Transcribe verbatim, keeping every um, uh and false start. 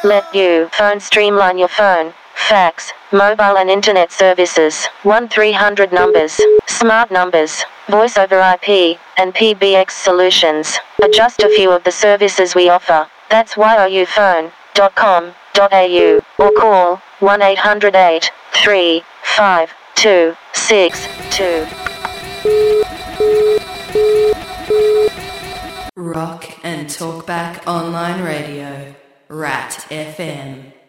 Let you phone streamline your phone, fax, mobile and internet services. one three hundred numbers, smart numbers, voice over I P, and P B X solutions are just a few of the services we offer. That's y o u phone dot com dot a u or call one eight hundred eight three five two six two. Rock and Talkback Online Radio, Rat F M.